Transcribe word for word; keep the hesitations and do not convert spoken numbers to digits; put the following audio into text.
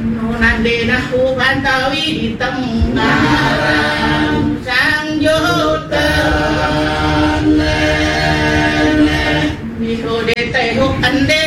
Nunande na hubantawi di tenggarang sang jutan Nihode tehuk ande